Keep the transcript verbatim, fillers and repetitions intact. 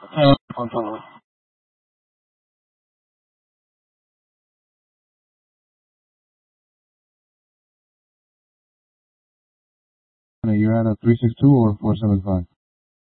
Uh, one following. You're at a three six two or four seven five?